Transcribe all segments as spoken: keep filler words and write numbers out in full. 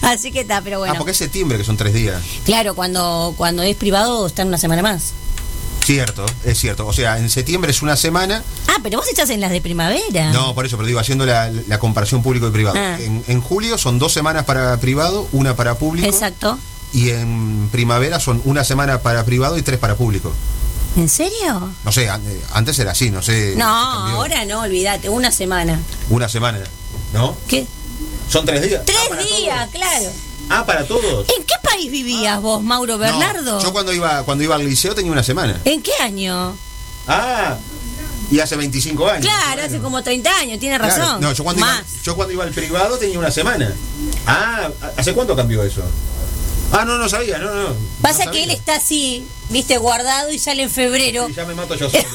Así que está, pero bueno. Ah, porque es septiembre, que son tres días. Claro, cuando, cuando es privado están una semana más. Cierto, es cierto. O sea, en septiembre es una semana. Ah, pero vos echás en las de primavera. No, por eso, pero digo, haciendo la, la comparación público y privado. Ah. En, en julio son dos semanas para privado, una para público. Exacto. Y en primavera son una semana para privado y tres para público. ¿En serio? No sé, an- antes era así, no sé. No, si cambió. ahora no, olvídate, una semana. Una semana, ¿no? ¿Qué? ¿Son tres días? Tres Ah, ¿para días, todos? claro. Ah, para todos. ¿En qué país vivías vos, Mauro Bernardo? No, yo cuando iba cuando iba al liceo tenía una semana. ¿En qué año? Ah, y hace veinticinco años. Claro, Bueno. hace como treinta años, tiene Claro. razón. No, yo cuando, iba, Más. yo cuando iba al privado tenía una semana. Ah, ¿hace cuánto cambió eso? Ah, no, no sabía, no, no. Pasa no que sabía. él está así, viste, guardado y sale en febrero. Y ya me mato yo solo.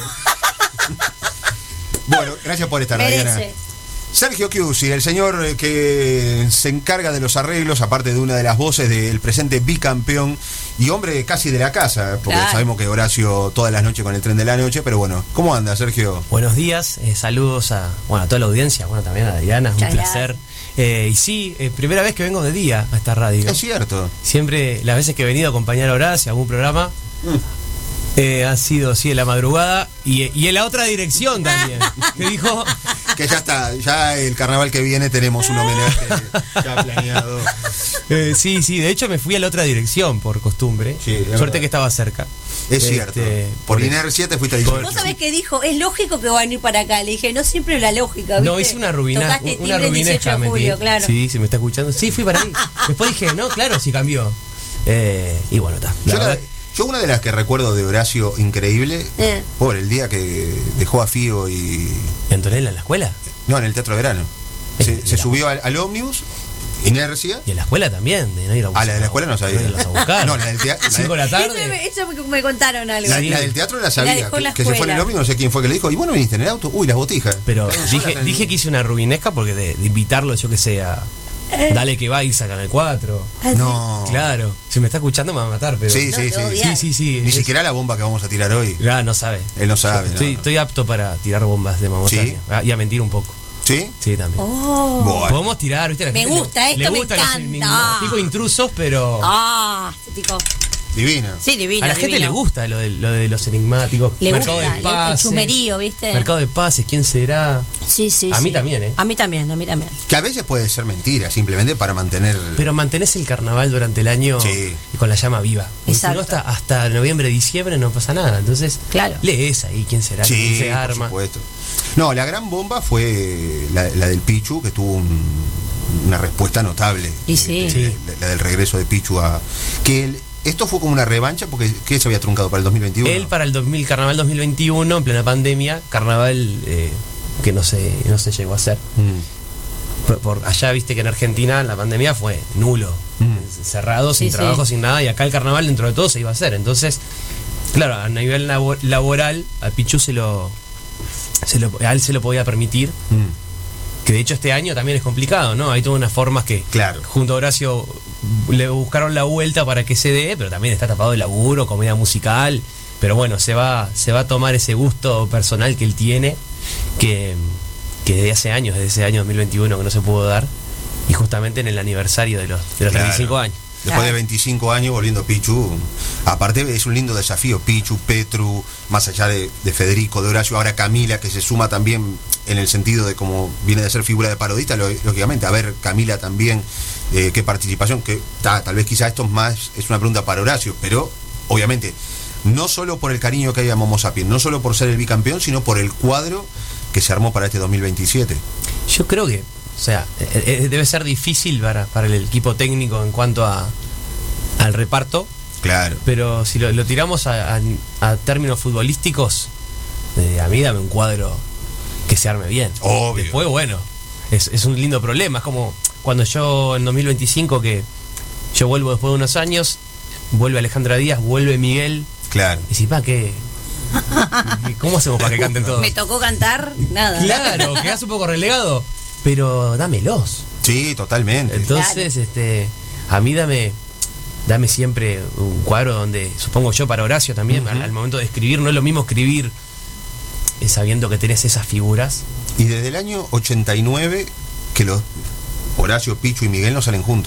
Bueno, gracias por estar, Diana. Merece. Sergio Chiusi, el señor eh, que se encarga de los arreglos, aparte de una de las voces del presente bicampeón y hombre casi de la casa, porque Claro. sabemos que Horacio todas las noches con el tren de la noche, pero bueno, ¿cómo anda, Sergio? Buenos días, eh, saludos a, bueno, a toda la audiencia, bueno, también a Diana, Muchas un placer. Eh, y sí, eh, primera vez que vengo de día a esta radio. Es cierto. Siempre, las veces que he venido a acompañar a Horacio a algún programa, Mm. eh, ha sido, sí, en la madrugada y, y en la otra dirección también. Que dijo, Que ya está, ya el carnaval que viene tenemos un homenaje ya planeado. eh, sí, sí, de hecho me fui a la otra dirección por costumbre. Sí, es Suerte verdad. que estaba cerca. Es Este, cierto. Por por inercia te fuiste a por- decir. Vos sabés que dijo, es lógico que van a ir para acá. Le dije, no siempre la lógica, ¿viste? No, hice una rubina, Tocaste una timbre el dieciocho rubinesca de metí. julio, claro. Sí, se me está escuchando. Sí, fui para ahí. Después dije, no, claro, sí cambió. Eh, y bueno, está. Yo, la- yo una de las que recuerdo de Horacio increíble, Eh. por el día que dejó a Fío y... ¿Y Antonella en la escuela? No, en el Teatro de Verano. Se, Eh, se era- subió al, al ómnibus, inercia. Y en la escuela también, de no ir a Ah, la de la escuela no sabía. No irlos a buscar. No, la del teatro. Cinco de la Eso tarde. me, eso me- me contaron algo. La, Sí. la del teatro la sabía, La dejó en la que, que se fue en el escuela. ómnibus, no sé quién fue que le dijo, y bueno, viniste en el auto, uy, las botijas. Pero Estaban dije, solas en- dije que hice una rubinesca porque de, de invitarlo, yo que sé, a Dale que va y sacan el cuatro. No. Claro, si me está escuchando me va a matar, pero. Sí, No, sí, te sí. odia. sí, sí, sí. Ni es- siquiera la bomba que vamos a tirar hoy. Ah, no sabe. Él no sabe, Estoy, no. estoy apto para tirar bombas de mamotania. ¿Sí? Ah, y a mentir un poco. ¿Sí? Sí, también. Oh. Bueno. Podemos tirar, ¿viste? La Me gente le- gusta, esto le me gustan los encanta. enigmas, tipo intrusos, pero. Ah, tipo. Divina. Sí, divino. a la gente divino. le gusta lo de, lo de los enigmáticos. Le Mercado gusta, de le- pases. el chumerío, ¿viste? Mercado de pases, ¿quién será? Sí, sí, A sí. mí también, ¿eh? A mí también, a mí también. Que a veces puede ser mentira, simplemente para mantener... Pero mantenés el carnaval durante el año Sí. y con la llama viva. Porque si no, Exacto. hasta, hasta noviembre, diciembre no pasa nada. Entonces, Claro. lees ahí quién será, quién Sí, se por arma. supuesto. No, la gran bomba fue la, la del Pichu, que tuvo un- una respuesta notable. Y sí. Eh, Sí. La, la del regreso de Pichu a... Que el- esto fue como una revancha, porque ¿qué se había truncado para el dos mil veintiuno? Él para el dos mil, carnaval dos mil veintiuno, en plena pandemia, carnaval eh, que no se, no se llegó a hacer. Mm. Por, por allá viste que en Argentina la pandemia fue nulo, Mm. cerrado, sin Sí, trabajo, sí. sin nada, y acá el carnaval dentro de todo se iba a hacer. Entonces, claro, a nivel labo- laboral, a Pichu se lo, se lo, a él se lo podía permitir, Mm. que de hecho este año también es complicado, ¿no? Hay todas unas formas que Claro. junto a Horacio le buscaron la vuelta para que se dé, pero también está tapado de laburo, comedia musical, pero bueno, se va, se va a tomar ese gusto personal que él tiene, que, que desde hace años, desde ese año dos mil veintiuno que no se pudo dar, y justamente en el aniversario de los, de los Claro. treinta y cinco años. Después Claro. de veinticinco años volviendo Pichu, aparte es un lindo desafío, Pichu, Petru, más allá de, de Federico, de Horacio, ahora Camila, que se suma también en el sentido de como viene de ser figura de parodista, lo- lógicamente, a ver Camila también, eh, qué participación, que ta, tal vez quizá esto es más, es una pregunta para Horacio, pero obviamente, no solo por el cariño que hay a Momo Sapiens, no solo por ser el bicampeón, sino por el cuadro que se armó para este dos mil veintisiete. Yo creo que, o sea, eh, eh, debe ser difícil para, para el equipo técnico en cuanto a al reparto, Claro. pero si lo, lo tiramos a, a- a términos futbolísticos, eh, a mí dame un cuadro que se arme bien. Obvio. Después, bueno, es, es un lindo problema. Es como cuando yo en dos mil veinticinco, que yo vuelvo después de unos años, vuelve Alejandra Díaz, vuelve Miguel, Claro. y si, pa, ¿qué? ¿Cómo hacemos para que canten todos? Me tocó cantar, nada. Claro, quedás un poco relegado, pero dámelos. Sí, totalmente. Entonces, este, a mí dame, dame siempre un cuadro donde, supongo yo para Horacio también, Ujú. al, al momento de escribir, no es lo mismo escribir eh, sabiendo que tenés esas figuras. Y desde el año ochenta y nueve que los Horacio, Pichu y Miguel no salen juntos.